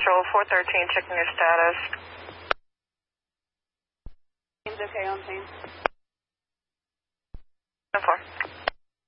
Patrol 413, checking your status. Seems okay on scene.